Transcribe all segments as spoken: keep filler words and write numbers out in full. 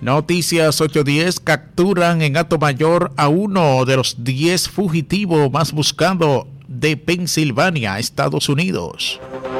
Noticias ocho diez, capturan en Atomayor a uno de los diez fugitivos más buscados de Pensilvania, Estados Unidos.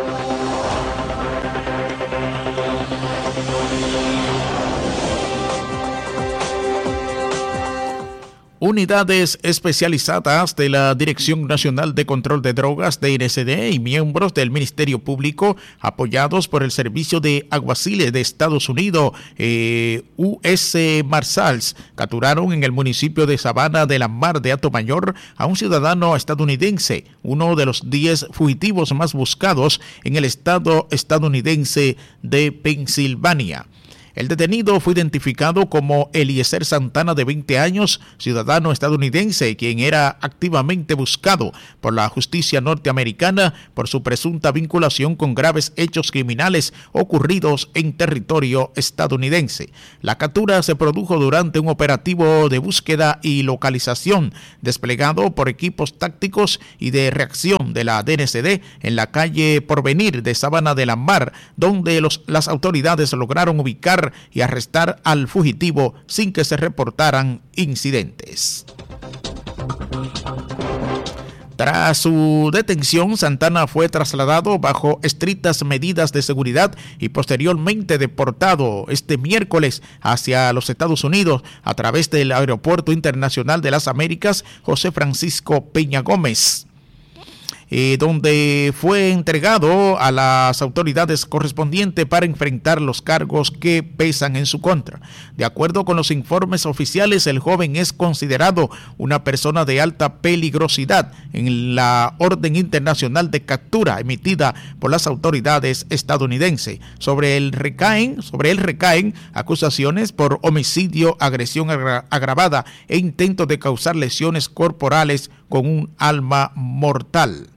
Unidades especializadas de la Dirección Nacional de Control de Drogas D N C D y miembros del Ministerio Público, apoyados por el Servicio de Alguaciles de Estados Unidos, eh, U S Marshals, capturaron en el municipio de Sabana de la Mar de Atomayor a un ciudadano estadounidense, uno de los diez fugitivos más buscados en el estado estadounidense de Pensilvania. El detenido fue identificado como Eliezer Santana, de veinte años, ciudadano estadounidense, quien era activamente buscado por la justicia norteamericana por su presunta vinculación con graves hechos criminales ocurridos en territorio estadounidense. La captura se produjo durante un operativo de búsqueda y localización desplegado por equipos tácticos y de reacción de la D N C D en la calle Porvenir de Sabana de la Mar, donde los, las autoridades lograron ubicar y arrestar al fugitivo sin que se reportaran incidentes. Tras su detención, Santana fue trasladado bajo estrictas medidas de seguridad y posteriormente deportado este miércoles hacia los Estados Unidos a través del Aeropuerto Internacional de las Américas José Francisco Peña Gómez, Eh, donde fue entregado a las autoridades correspondientes para enfrentar los cargos que pesan en su contra. De acuerdo con los informes oficiales, el joven es considerado una persona de alta peligrosidad en la orden internacional de captura emitida por las autoridades estadounidenses. Sobre él recaen, sobre él recaen acusaciones por homicidio, agresión agra- agravada e intento de causar lesiones corporales con un arma mortal.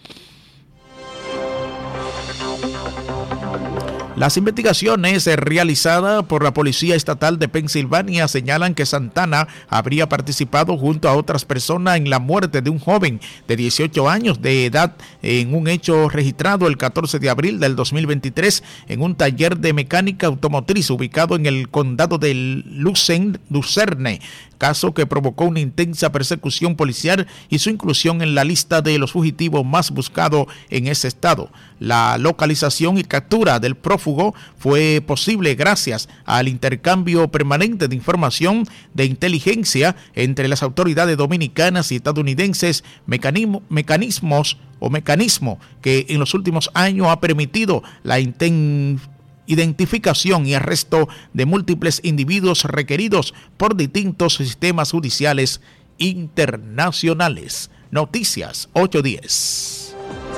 Las investigaciones realizadas por la Policía Estatal de Pensilvania señalan que Santana habría participado junto a otras personas en la muerte de un joven de dieciocho años de edad en un hecho registrado el catorce de abril del dos mil veintitrés en un taller de mecánica automotriz ubicado en el condado de Lucerne, caso que provocó una intensa persecución policial y su inclusión en la lista de los fugitivos más buscados en ese estado. La localización y captura del prófugo fue posible gracias al intercambio permanente de información de inteligencia entre las autoridades dominicanas y estadounidenses, mecanismo, mecanismos o mecanismo que en los últimos años ha permitido la intensificación identificación y arresto de múltiples individuos requeridos por distintos sistemas judiciales internacionales. Noticias ocho diez.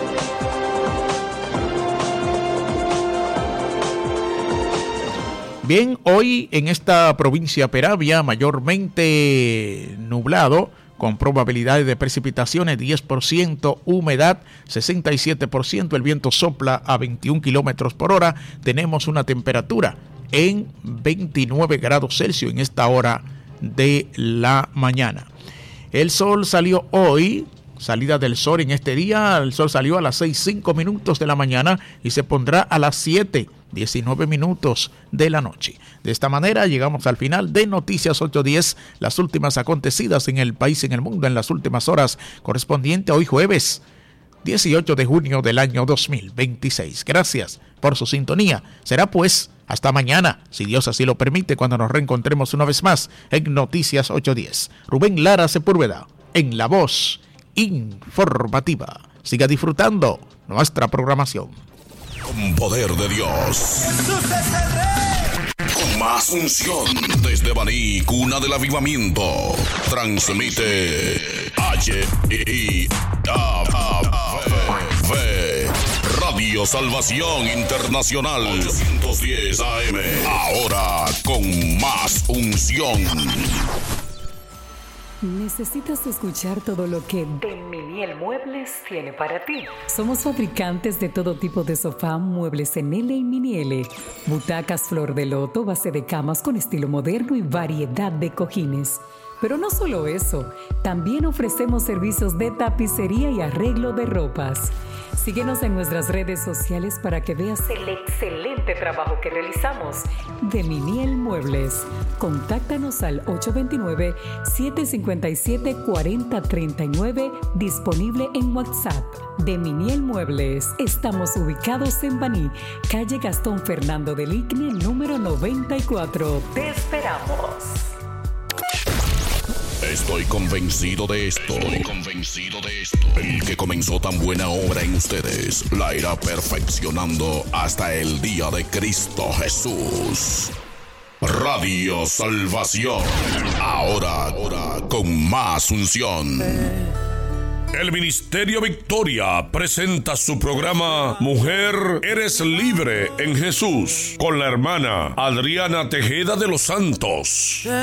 Bien, hoy en esta provincia Peravia mayormente nublado, con probabilidades de precipitaciones diez por ciento, humedad sesenta y siete por ciento, el viento sopla a veintiún kilómetros por hora, tenemos una temperatura en veintinueve grados Celsius en esta hora de la mañana. El sol salió hoy, salida del sol en este día, el sol salió a las seis cinco minutos de la mañana y se pondrá a las siete diecinueve minutos de la noche. De esta manera llegamos al final de Noticias ocho diez, las últimas acontecidas en el país y en el mundo en las últimas horas, correspondiente a hoy jueves dieciocho de junio del año dos mil veintiséis. Gracias por su sintonía. Será pues hasta mañana, si Dios así lo permite, cuando nos reencontremos una vez más en Noticias ocho diez. Rubén Lara Sepúlveda en la voz informativa. Siga disfrutando nuestra programación. Con poder de Dios. Jesús es el Rey. Con más unción desde Baní, cuna del avivamiento. Transmite H I A Radio Salvación Internacional ochocientos diez A M. Ahora con más unción. ¿Necesitas escuchar todo lo que Deminiel Muebles tiene para ti? Somos fabricantes de todo tipo de sofá, muebles en L y mini L, butacas flor de loto, base de camas con estilo moderno y variedad de cojines. Pero no solo eso, también ofrecemos servicios de tapicería y arreglo de ropas. Síguenos en nuestras redes sociales para que veas el excelente trabajo que realizamos. De Miniel Muebles. Contáctanos al ocho dos nueve, siete cinco siete, cuatro cero tres nueve, disponible en WhatsApp. De Miniel Muebles. Estamos ubicados en Baní, calle Gastón Fernando del Igne, número noventa y cuatro. Te esperamos. Estoy convencido de esto. Estoy convencido de esto. El que comenzó tan buena obra en ustedes la irá perfeccionando hasta el día de Cristo Jesús. Radio Salvación. Ahora, ahora con más unción. El Ministerio Victoria presenta su programa Mujer, eres libre en Jesús, con la hermana Adriana Tejeda de los Santos.